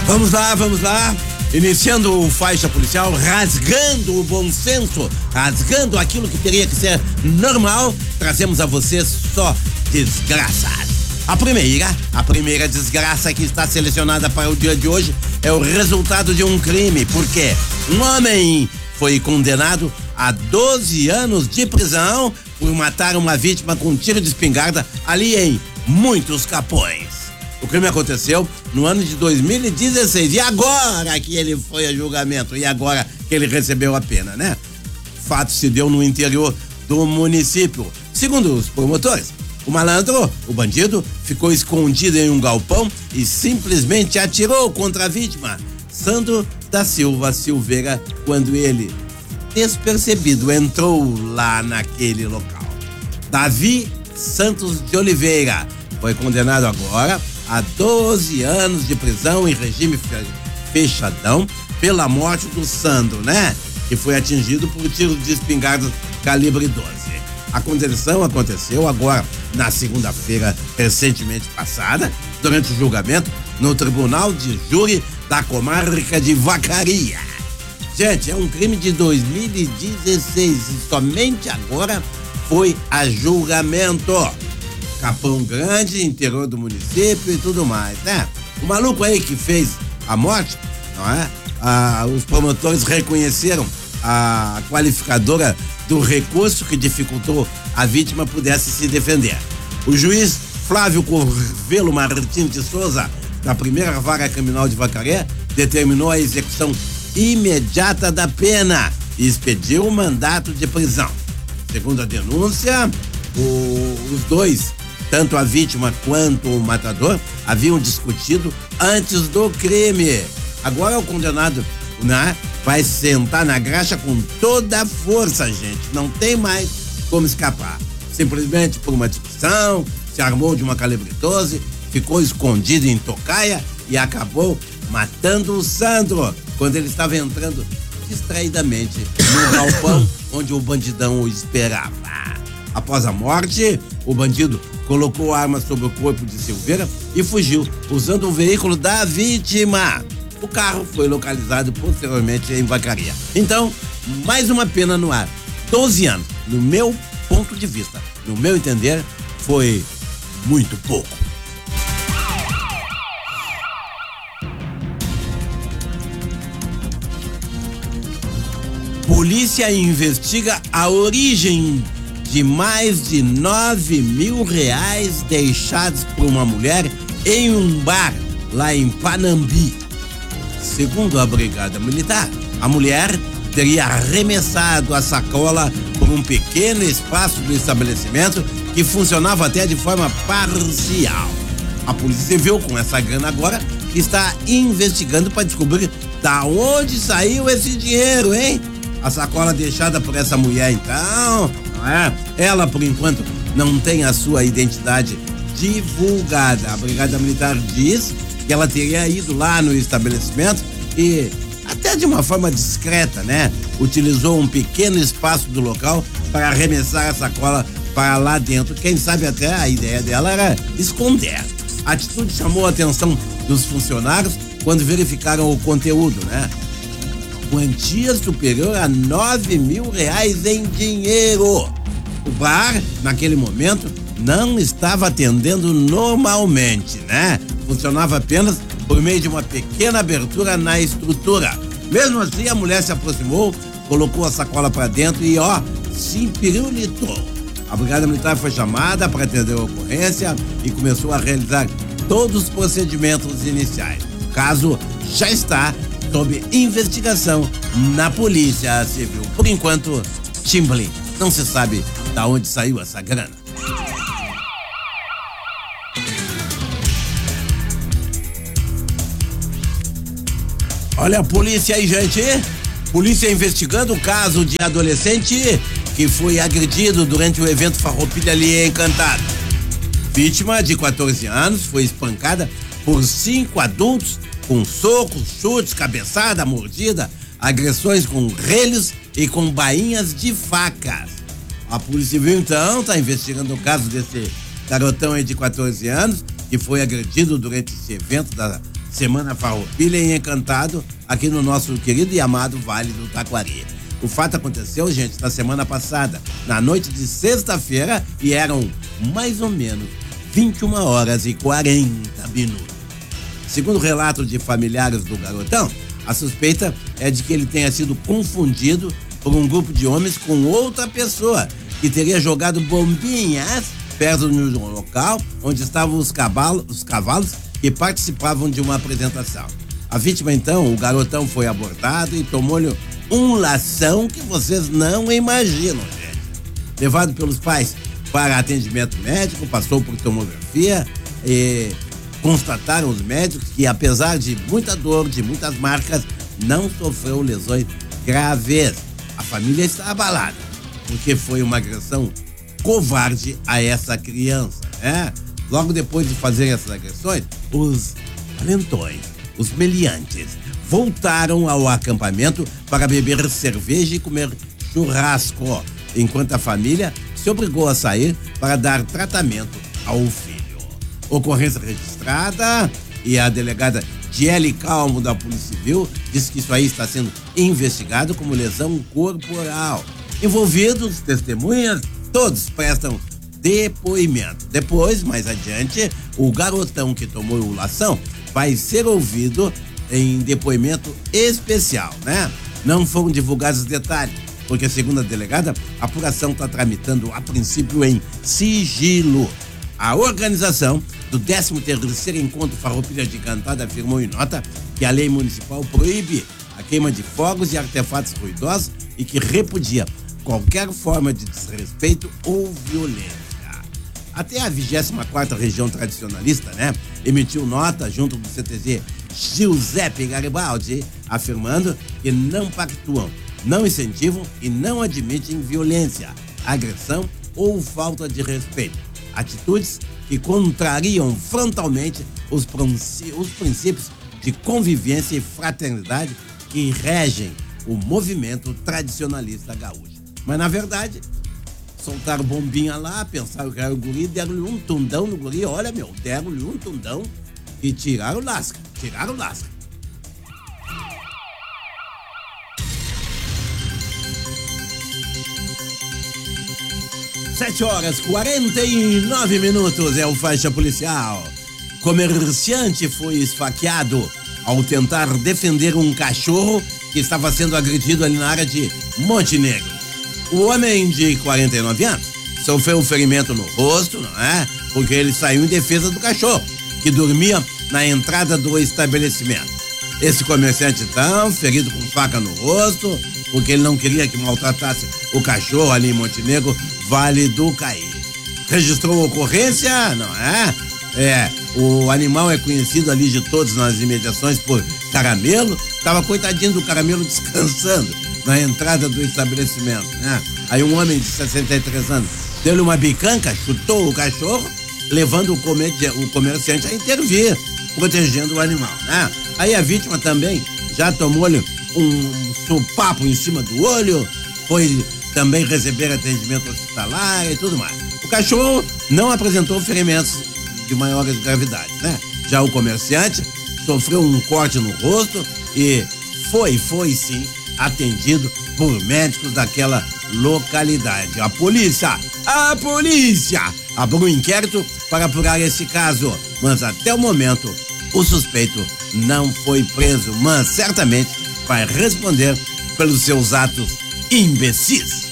Vamos lá. Iniciando o Faixa Policial, rasgando o bom senso, rasgando aquilo que teria que ser normal, trazemos a você só desgraças. A primeira desgraça que está selecionada para o dia de hoje é o resultado de um crime, porque um homem foi condenado a 12 anos de prisão por matar uma vítima com um tiro de espingarda ali em Muitos Capões. O crime aconteceu no ano de 2016 e agora que ele foi a julgamento e agora que ele recebeu a pena, né? O fato se deu no interior do município. Segundo os promotores, o malandro, o bandido, ficou escondido em um galpão e simplesmente atirou contra a vítima, Sandro da Silva Silveira, quando ele, despercebido, entrou lá naquele local. Davi Santos de Oliveira foi condenado agora a 12 anos de prisão em regime fechadão pela morte do Sandro, né? Que foi atingido por tiro de espingarda calibre 12. A condenação aconteceu agora na segunda-feira recentemente passada, durante o julgamento no Tribunal de Júri da Comarca de Vacaria. Gente, é um crime de 2016 e somente agora foi a julgamento. Capão Grande, interior do município e tudo mais, né? O maluco aí que fez a morte, não é? Os promotores reconheceram a qualificadora do recurso que dificultou a vítima pudesse se defender. O juiz Flávio Corvelo Martins de Souza, da primeira vara criminal de Vacaria, determinou a execução imediata da pena e expediu o mandato de prisão. Segundo a denúncia, os dois, tanto a vítima quanto o matador, haviam discutido antes do crime. Agora o condenado, né, vai sentar na graxa com toda a força, gente. Não tem mais como escapar. Simplesmente por uma discussão, se armou de uma calibre 12, ficou escondido em tocaia e acabou matando o Sandro quando ele estava entrando distraidamente no galpão onde o bandidão o esperava. Após a morte, o bandido colocou a arma sobre o corpo de Silveira e fugiu, usando o veículo da vítima. O carro foi localizado posteriormente em Vacaria. Então, mais uma pena no ar. 12 anos, no meu ponto de vista, no meu entender, foi muito pouco. Polícia investiga a origem de mais de 9 mil reais deixados por uma mulher em um bar lá em Panambi. Segundo a Brigada Militar, a mulher teria arremessado a sacola por um pequeno espaço do estabelecimento que funcionava até de forma parcial. A Polícia Civil, com essa grana agora, está investigando para descobrir da onde saiu esse dinheiro, hein? A sacola deixada por essa mulher, então, não é? Ela, por enquanto, não tem a sua identidade divulgada. A Brigada Militar diz que ela teria ido lá no estabelecimento e, até de uma forma discreta, né? Utilizou um pequeno espaço do local para arremessar a sacola para lá dentro. Quem sabe até a ideia dela era esconder. A atitude chamou a atenção dos funcionários quando verificaram o conteúdo, né? Quantia superior a 9 mil reais em dinheiro. O bar, naquele momento, não estava atendendo normalmente, né? Funcionava apenas por meio de uma pequena abertura na estrutura. Mesmo assim, a mulher se aproximou, colocou a sacola para dentro e, se pirulitou. A Brigada Militar foi chamada para atender a ocorrência e começou a realizar todos os procedimentos iniciais. O caso já está sob investigação na Polícia Civil. Por enquanto, Timbalim, não se sabe de onde saiu essa grana. Olha a polícia aí, gente. Polícia investigando o caso de adolescente que foi agredido durante o evento Farroupilha ali em Encantado. Vítima de 14 anos foi espancada por 5 adultos com socos, chutes, cabeçada, mordida, agressões com relhos e com bainhas de facas. A Polícia Civil, então, está investigando o caso desse garotão aí de 14 anos que foi agredido durante esse evento da Semana Farroupilha e Encantado, aqui no nosso querido e amado Vale do Taquari. O fato aconteceu, gente, na semana passada, na noite de sexta-feira, e eram mais ou menos 21h40. Segundo o relato de familiares do garotão, a suspeita é de que ele tenha sido confundido por um grupo de homens com outra pessoa, que teria jogado bombinhas perto do local onde estavam os cavalos que participavam de uma apresentação. A vítima, então, o garotão, foi abordado e tomou-lhe um lação que vocês não imaginam, gente. Levado pelos pais para atendimento médico, passou por tomografia e constataram os médicos que, apesar de muita dor, de muitas marcas, não sofreu lesões graves. A família está abalada, porque foi uma agressão covarde a essa criança, né? Logo depois de fazer essas agressões, os valentões, os meliantes, voltaram ao acampamento para beber cerveja e comer churrasco, enquanto a família se obrigou a sair para dar tratamento ao filho. Ocorrência registrada e a delegada Diele Calmo da Polícia Civil diz que isso aí está sendo investigado como lesão corporal. Envolvidos, testemunhas, todos prestam depoimento. Depois, mais adiante, o garotão que tomou o lação vai ser ouvido em depoimento especial, né? Não foram divulgados os detalhes, porque, segundo a delegada, a apuração está tramitando a princípio em sigilo. A organização do 13º Encontro Farroupilha de Encantado afirmou em nota que a lei municipal proíbe a queima de fogos e artefatos ruidosos e que repudia qualquer forma de desrespeito ou violência. Até a 24ª Região Tradicionalista, né, emitiu nota junto do CTG Giuseppe Garibaldi, afirmando que não pactuam, não incentivam e não admitem violência, agressão ou falta de respeito. Atitudes que contrariam frontalmente os princípios de convivência e fraternidade que regem o movimento tradicionalista gaúcho. Mas, na verdade, soltaram bombinha lá, pensaram que era o guri, deram-lhe um tundão no guri. Olha, deram-lhe um tundão e tiraram o lasca. 7h49 é o faixa policial. Comerciante foi esfaqueado ao tentar defender um cachorro que estava sendo agredido ali na área de Montenegro. O homem de 49 anos sofreu um ferimento no rosto, não é? Porque ele saiu em defesa do cachorro, que dormia na entrada do estabelecimento. Esse comerciante, então, ferido com faca no rosto, porque ele não queria que maltratasse o cachorro ali em Montenegro, Vale do Caí. Registrou a ocorrência, não é? O animal é conhecido ali de todos nas imediações por Caramelo. Tava coitadinho do Caramelo descansando na entrada do estabelecimento, né? Aí um homem de 63 anos deu-lhe uma bicanca, chutou o cachorro, levando o comerciante a intervir, protegendo o animal, né? Aí a vítima também já tomou-lhe um sopapo em cima do olho, foi também receber atendimento hospitalar e tudo mais. O cachorro não apresentou ferimentos de maiores gravidades, né? Já o comerciante sofreu um corte no rosto e foi sim atendido por médicos daquela localidade. A polícia abriu um inquérito para apurar esse caso, mas até o momento o suspeito não foi preso, mas certamente vai responder pelos seus atos imbecis.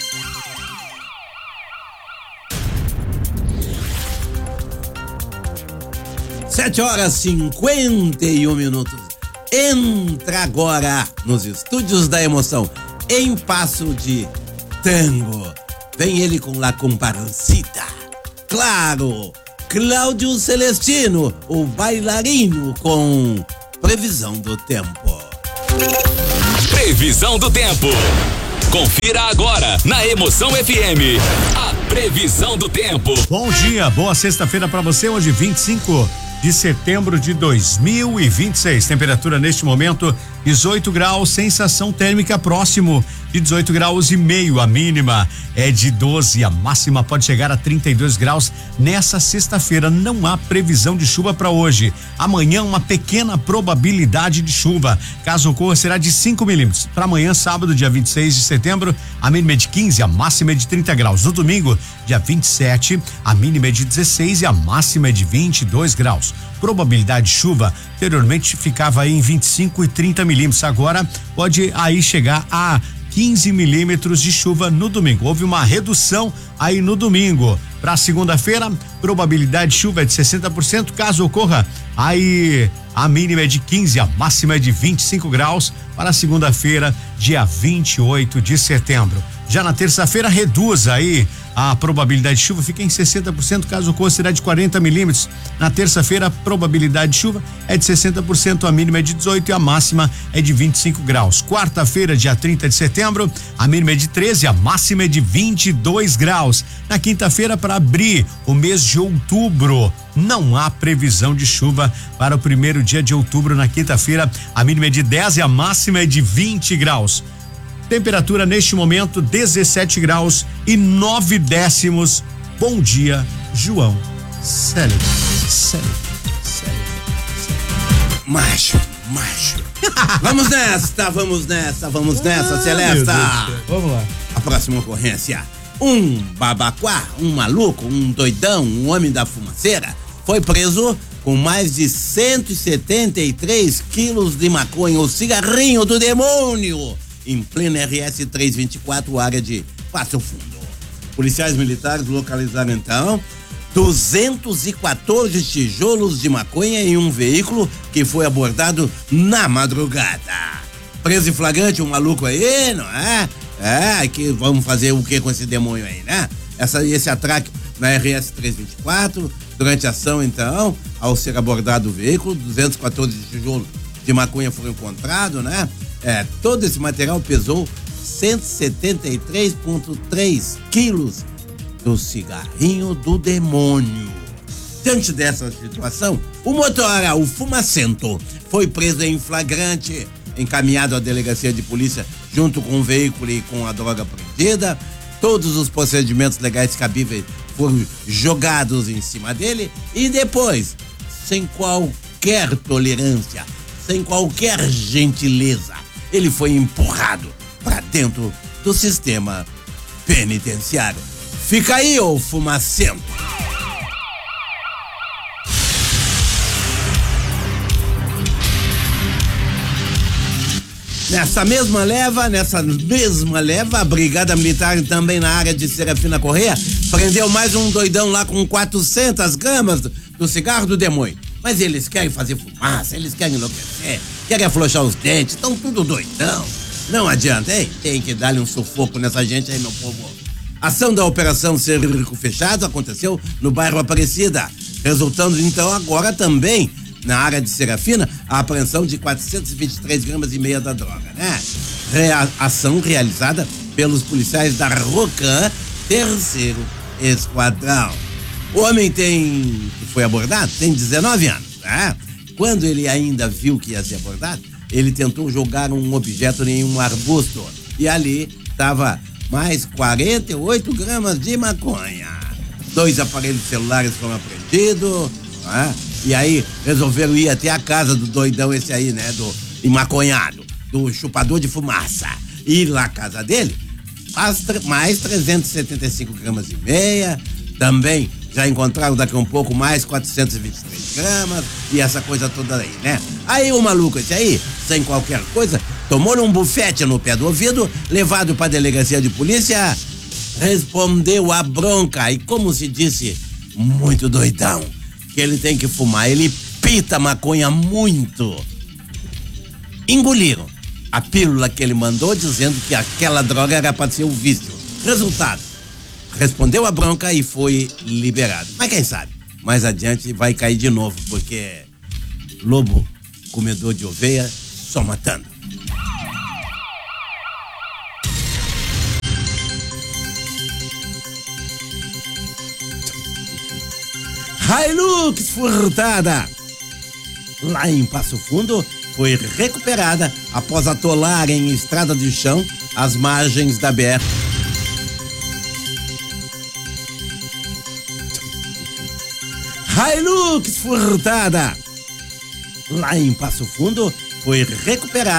Sete horas 51 minutos. Entra agora nos estúdios da emoção, em Passo de Tango. Vem ele com La Comparsita. Claro, Cláudio Celestino, o bailarino, com Previsão do Tempo. Previsão do Tempo. Confira agora na Emoção FM. A previsão do tempo. Bom dia, boa sexta-feira para você. Hoje 25 de setembro de 2026. Temperatura neste momento 18 graus, sensação térmica próximo de 18 graus e meio. A mínima é de 12, a máxima pode chegar a 32 graus nessa sexta-feira. Não há previsão de chuva para hoje. Amanhã, uma pequena probabilidade de chuva. Caso ocorra, será de 5 milímetros. Para amanhã, sábado, dia 26 de setembro, a mínima é de 15, a máxima é de 30 graus. No domingo, dia 27, a mínima é de 16 e a máxima é de 22 graus. Probabilidade de chuva anteriormente ficava aí em 25 e 30 milímetros. Agora pode aí chegar a 15 milímetros de chuva no domingo. Houve uma redução aí no domingo. Para segunda-feira, probabilidade de chuva é de 60%. Caso ocorra, aí a mínima é de 15, a máxima é de 25 graus. Para segunda-feira, dia 28 de setembro. Já na terça-feira, reduz aí a probabilidade de chuva, fica em 60%, caso ocorra será de 40 milímetros. Na terça-feira, a probabilidade de chuva é de 60%, a mínima é de 18 e a máxima é de 25 graus. Quarta-feira, dia 30 de setembro, a mínima é de 13, a máxima é de 22 graus. Na quinta-feira, para abrir o mês de outubro, não há previsão de chuva para o primeiro dia de outubro. Na quinta-feira, a mínima é de 10 e a máxima é de 20 graus. Temperatura neste momento 17 graus e 9 décimos. Bom dia, João Célio. Macho. Vamos nessa, Celesta. Vamos lá. A próxima ocorrência. Um babaquá, um maluco, um doidão, um homem da fumaceira foi preso com mais de 173 quilos de maconha, o cigarrinho do demônio, em pleno RS 324, área de Passo Fundo. Policiais militares localizaram então 214 tijolos de maconha em um veículo que foi abordado na madrugada. Preso em flagrante um maluco aí, não é? Que vamos fazer o que com esse demônio aí, né? Esse atraque na RS 324, durante a ação então, ao ser abordado o veículo, 214 tijolos de maconha foram encontrados, né? Todo esse material pesou 173,3 quilos do cigarrinho do demônio. Diante dessa situação, o motora, o fumacento, foi preso em flagrante, encaminhado à delegacia de polícia junto com o veículo e com a droga prendida. Todos os procedimentos legais cabíveis foram jogados em cima dele e depois, sem qualquer tolerância, sem qualquer gentileza, ele foi empurrado para dentro do sistema penitenciário. Fica aí, ô fumacento. Nessa mesma leva, a Brigada Militar também na área de Serafina Correia prendeu mais um doidão lá com 400 gramas do cigarro do demônio. Mas eles querem fazer fumaça, eles querem enlouquecer, querem afrouxar os dentes, estão tudo doidão. Não adianta, hein? Tem que dar-lhe um sufoco nessa gente aí, meu povo. A ação da Operação Cerco Fechado aconteceu no bairro Aparecida, resultando então agora também na área de Serafina a apreensão de 423 gramas e meia da droga, né? Ação realizada pelos policiais da Rocan, 3º Esquadrão. O homem que foi abordado tem 19 anos, né? Quando ele ainda viu que ia ser abordado, ele tentou jogar um objeto em um arbusto e ali estava mais 48 gramas de maconha. 2 aparelhos celulares foram apreendidos, né? E aí resolveram ir até a casa do doidão esse aí, né? Do maconhado, do chupador de fumaça. E lá a casa dele, mais 375 gramas e meia, também já encontraram daqui a um pouco mais 423 gramas e essa coisa toda aí, né? Aí o maluco esse aí, sem qualquer coisa, tomou um bufete no pé do ouvido, levado pra delegacia de polícia, respondeu a bronca e, como se disse, muito doidão, que ele tem que fumar, ele pita maconha muito. Engoliram a pílula que ele mandou, dizendo que aquela droga era para ser o vício. Resultado, respondeu a bronca e foi liberado. Mas quem sabe, mais adiante vai cair de novo, porque lobo, comedor de ovelha, só matando. Hilux furtada lá em Passo Fundo, foi recuperada após atolar em estrada de chão às margens da BR. Hilux furtada lá em Passo Fundo foi recuperada